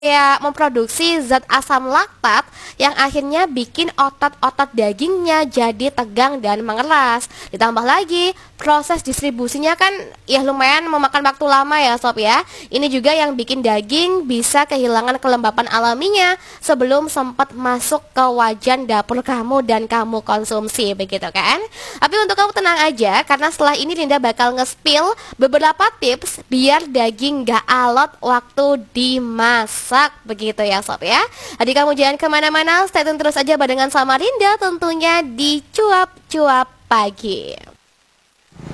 kayak memproduksi zat asam laktat yang akhirnya bikin otot-otot dagingnya jadi tegang dan mengeras. Ditambah lagi proses distribusinya kan ya lumayan memakan waktu lama ya sob ya. Ini juga yang bikin daging bisa kehilangan kelembapan alaminya sebelum sempat masuk ke wajan dapur kamu dan kamu konsumsi, begitu kan? Tapi untuk kamu tenang aja, karena setelah ini Dinda bakal nge-spill beberapa tips biar daging gak alot waktu dimasak, begitu ya sob ya. Jadi kamu jangan kemana-mana, stay tune terus aja barengan sama Dinda tentunya di Cuap-Cuap Pagi.